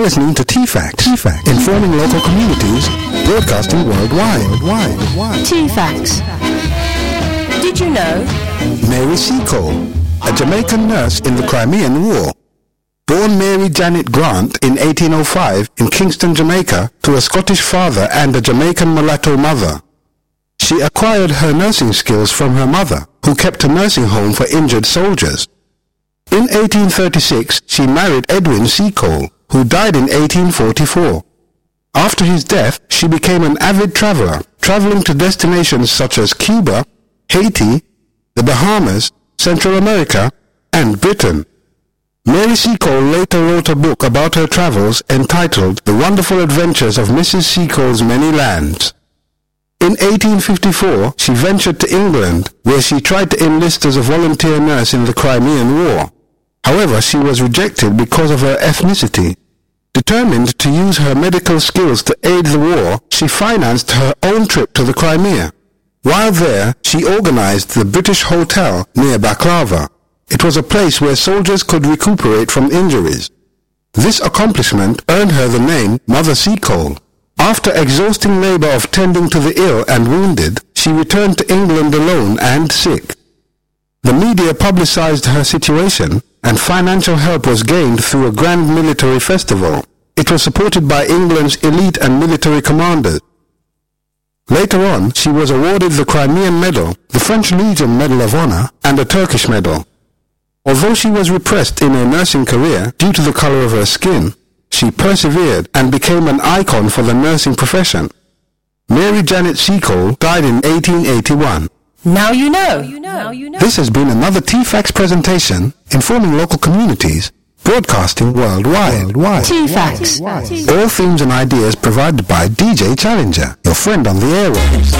Listening to T-Facts, informing local communities, broadcasting worldwide. T-Facts. Did you know? Mary Seacole, a Jamaican nurse in the Crimean War. Born Mary Janet Grant in 1805 in Kingston, Jamaica, to a Scottish father and a Jamaican mulatto mother. She acquired her nursing skills from her mother, who kept a nursing home for injured soldiers. In 1836, she married Edwin Seacole, who died in 1844. After his death, she became an avid traveler, traveling to destinations such as Cuba, Haiti, the Bahamas, Central America, and Britain. Mary Seacole later wrote a book about her travels entitled The Wonderful Adventures of Mrs. Seacole's Many Lands. In 1854, she ventured to England, where she tried to enlist as a volunteer nurse in the Crimean War. However, she was rejected because of her ethnicity. Determined to use her medical skills to aid the war, she financed her own trip to the Crimea. While there, she organized the British Hotel near Baklava. It was a place where soldiers could recuperate from injuries. This accomplishment earned her the name Mother Seacole. After exhausting labor of tending to the ill and wounded, she returned to England alone and sick. The media publicized her situation, and financial help was gained through a grand military festival. It was supported by England's elite and military commanders. Later on, she was awarded the Crimean Medal, the French Legion Medal of Honor, and a Turkish medal. Although she was repressed in her nursing career due to the color of her skin, she persevered and became an icon for the nursing profession. Mary Janet Seacole died in 1881. Now you know. This has been another T-Facts presentation, informing local communities, broadcasting worldwide. T-Facts. All themes and ideas provided by DJ Challenger, your friend on the airwaves.